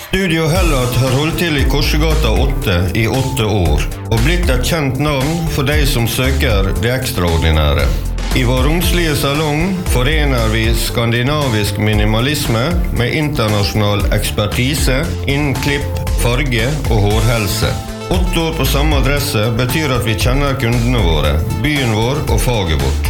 Studio Hellat har holdt til I Korsegata 8 I 8 år, og blitt et kjent navn for de som søker det ekstraordinære. I vår romslige salong forener vi skandinavisk minimalisme med internasjonal ekspertise innen klipp, farge og hårhelse. 8 år på samme adresse betyr at vi kjenner kundene våre, byen vår og faget vårt.